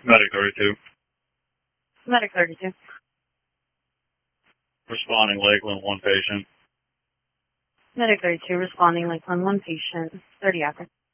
Medic 32. Medic 32. Responding Lakeland, one patient. Medic 32 responding Lakeland, one patient, 30 active.